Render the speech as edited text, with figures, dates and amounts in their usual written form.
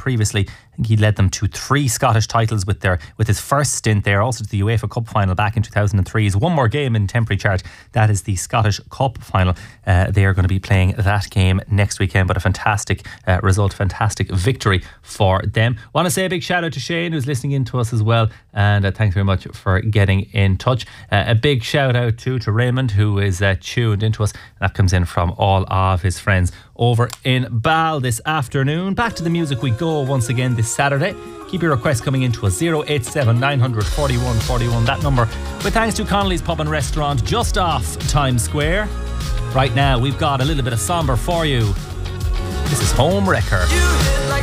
previously. I think he led them to 3 Scottish titles with his first stint there, also to the UEFA Cup final back in 2003. He's one more game in temporary charge. That is the Scottish Cup final. They are going to be playing that game next weekend, but a fantastic result, fantastic victory for them. Want to say a big shout out to Shane, who's listening in to us as well, and thanks very much for getting in touch. A big shout out to Raymond, who is tuned into us. That comes in from all of his friends over in Bal this afternoon. Back to the music we go once again this Saturday. Keep your requests coming into us, 087 900 41 41, that number, with thanks to Connolly's Pub and Restaurant just off Times Square. Right now we've got a little bit of somber for you. This is Home Wrecker. You hit like